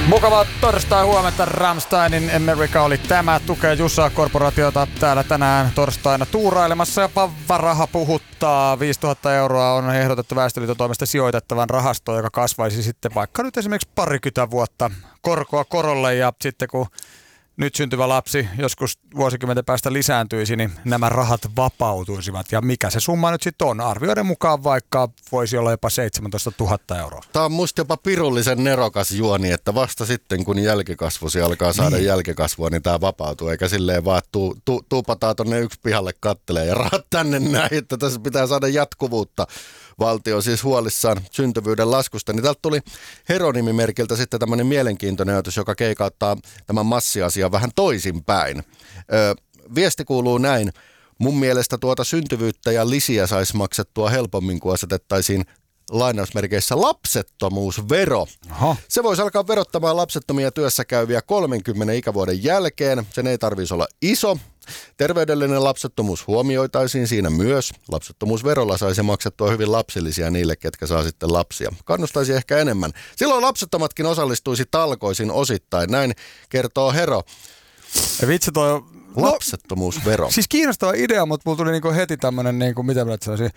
Mukavaa torstai huomenta. Rammsteinin America oli tämä. Tukee Jussa-korporaatiota täällä tänään torstaina tuurailemassa. Ja varaha puhuttaa. 5 000 euroa on ehdotettu Väestöliiton toimesta sijoitettavan rahastoon, joka kasvaisi sitten vaikka nyt esimerkiksi 20 vuotta korkoa korolle. Ja sitten kun nyt syntyvä lapsi joskus vuosikymmenten päästä lisääntyisi, niin nämä rahat vapautuisivat. Ja mikä se summa nyt sitten on? Arvioiden mukaan vaikka voisi olla jopa 17 000 euroa. Tämä on musta jopa pirullisen nerokas juoni, että vasta sitten kun jälkikasvusi alkaa saada jälkikasvua, niin tämä vapautuu. Eikä silleen vaan, että tuupataan tonne yksi pihalle kattelee ja rahat tänne näin, että tässä pitää saada jatkuvuutta. Valtio on siis huolissaan syntyvyyden laskusta. Niin täältä tuli Hero-nimimerkiltä sitten tämmöinen mielenkiintoinen ajatus, joka keikauttaa tämän massiasian vähän toisinpäin. Viesti kuuluu näin. Mun mielestä tuota syntyvyyttä ja lisiä saisi maksettua helpommin, kun asetettaisiin lainausmerkeissä lapsettomuusvero. Aha. Se voisi alkaa verottamaan lapsettomia työssä käyviä 30 ikävuoden jälkeen. Sen ei tarvitsisi olla iso. Terveydellinen lapsettomuus huomioitaisiin siinä myös. Lapsettomuusverolla saisi maksettua hyvin lapsillisia niille, ketkä saa sitten lapsia. Kannustaisi ehkä enemmän. Silloin lapsettomatkin osallistuisi talkoisiin osittain. Näin kertoo Hero. Ja vitsi toi lapsettomuusvero. Siis kiinnostava idea, mutta mulla tuli niinku heti tämmönen, mitä mä sanoisin,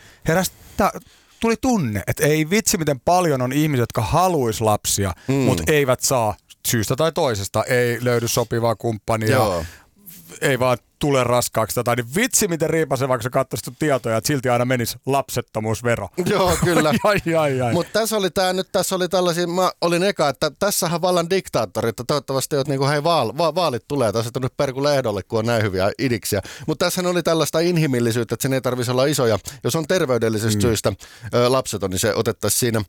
tuli tunne, että ei vitsi miten paljon on ihmisiä, jotka haluais lapsia, mutta eivät saa syystä tai toisesta. Ei löydy sopivaa kumppania, ei vaan tule raskaaksi niin vitsi miten riipasevaksi sä katsoisit tietoja, että silti aina menisi lapsettomuusvero. Joo, kyllä. ai. Mutta tässä oli tällaisia, mä olin eka, että tässähän vallan diktaattorit, toivottavasti oot niinku, hei vaalit tulee, tässä on nyt Perkulle ehdolle, kun on näin hyviä idiksiä. Mutta tässähän oli tällaista inhimillisyyttä, että sen ei tarvitsisi olla isoja. Jos on terveydellisistä syistä lapseton, niin se otettaisiin siinä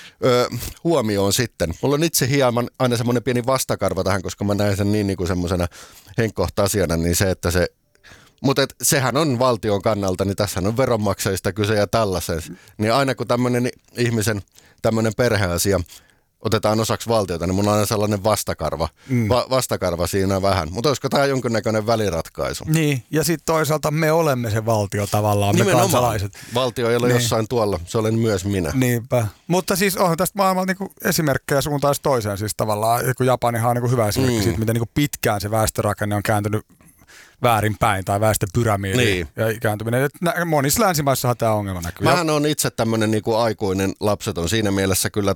huomioon sitten. Mulla on itse hieman aina semmoinen pieni vastakarva tähän, koska mä näen sen niin kuin semmoisena henkkohta asiana, niin se, että se, mutta sehän on valtion kannalta, niin tässä on veronmaksajista kyse ja tällaisen. Niin aina kun tämmöinen ihmisen tämmöinen perheasia otetaan osaksi valtiota, niin mun on aina sellainen vastakarva siinä vähän. Mutta olisiko tämä jonkinnäköinen väliratkaisu? Niin, ja sitten toisaalta me olemme se valtio tavallaan, me kansalaiset. Valtio ei ole jossain tuolla, se olen myös minä. Niinpä. Mutta siis on tästä maailmalla niinku esimerkkejä suuntaan toiseen siis tavallaan. Kun Japanihan on niinku hyvä esimerkki siitä, miten niinku pitkään se väestörakenne on kääntynyt väärinpäin tai väestöpyramidi ja ikääntyminen. Monissa länsimaissahan tämä ongelma näkyy. Mähän on itse tämmöinen niinku aikuinen lapseton siinä mielessä kyllä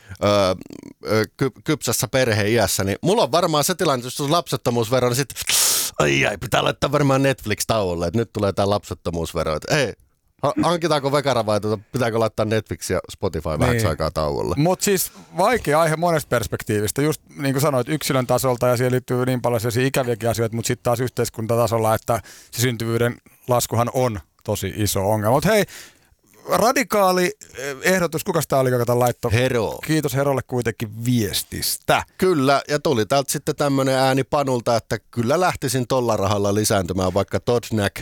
kypsässä perheiässä, niin mulla on varmaan se tilanne, jos on lapsettomuusvero, niin sitten pitää laittaa varmaan Netflix tauolle, että nyt tulee tämä lapsettomuusvero. Ei, hankitaanko vekara vai pitääkö laittaa Netflix ja Spotify vähäksi aikaa tauolle? Mutta siis vaikea aihe monesta perspektiivistä. Just niin kuin sanoit, yksilön tasolta ja siihen liittyy niin paljon sellaisia ikäviäkin asioita, mutta sitten taas yhteiskuntatasolla, että se syntyvyyden laskuhan on tosi iso ongelma. Mutta hei, radikaali ehdotus, kuka sitä oli, joka tämän laittoi? Hero. Kiitos Herolle kuitenkin viestistä. Kyllä, ja tuli täältä sitten tämmöinen ääni Panulta, että kyllä lähtisin tolla rahalla lisääntymään, vaikka Todnak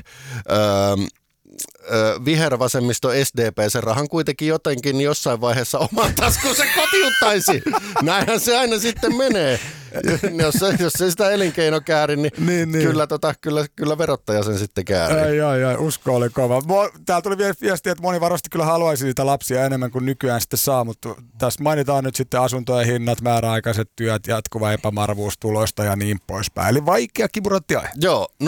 vihervasemmisto SDP sen rahan kuitenkin jotenkin jossain vaiheessa oman taskunsa kotiuttaisi. Näinhän se aina sitten menee. Jos se sitä elinkeino kääri, niin. Kyllä verottaja sen sitten kääri. Ai, usko oli kova. Täällä tuli viestiä, että moni varmasti kyllä haluaisi niitä lapsia enemmän kuin nykyään sitten saa, mutta tässä mainitaan nyt sitten asuntojen hinnat, määräaikaiset työt, jatkuva epävarmuus tuloista ja niin poispäin. Eli vaikea kimurantti aihe. Joo, 010800121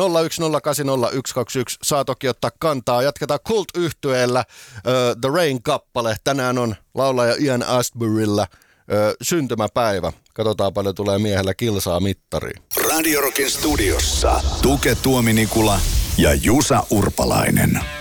saa toki ottaa kantaa. Jatketaan Cult-yhtyeellä The Rain-kappale. Tänään on laulaja Ian Astburylla syntymäpäivä. Katsotaan paljon tulee miehellä kilsaa mittariin. Radio Rockin studiossa Tuke Tuominikula ja Jusa Urpalainen.